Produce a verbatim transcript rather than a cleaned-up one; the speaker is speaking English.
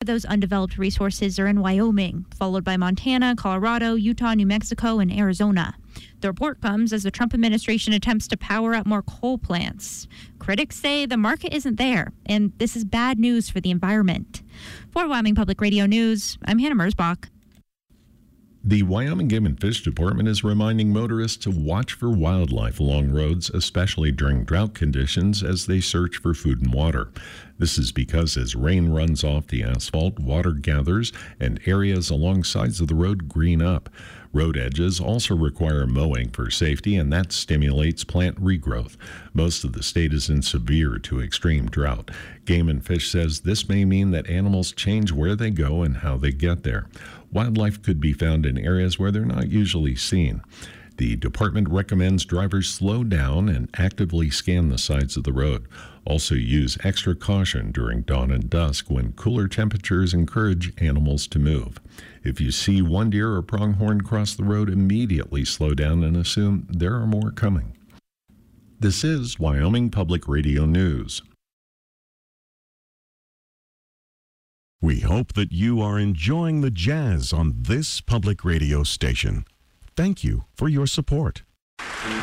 Those undeveloped resources are in Wyoming, followed by Montana, Colorado, Utah, New Mexico, and Arizona. The report comes as the Trump administration attempts to power up more coal plants. Critics say the market isn't there, and this is bad news for the environment. For Wyoming Public Radio News, I'm Hannah Mersbach. The Wyoming Game and Fish Department is reminding motorists to watch for wildlife along roads, especially during drought conditions as they search for food and water. This is because as rain runs off the asphalt, water gathers and areas along sides of the road green up. Road edges also require mowing for safety, and that stimulates plant regrowth. Most of the state is in severe to extreme drought. Game and Fish says this may mean that animals change where they go and how they get there. Wildlife could be found in areas where they're not usually seen. The department recommends drivers slow down and actively scan the sides of the road. Also use extra caution during dawn and dusk when cooler temperatures encourage animals to move. If you see one deer or pronghorn cross the road, immediately slow down and assume there are more coming. This is Wyoming Public Radio News. We hope that you are enjoying the jazz on this public radio station. Thank you for your support.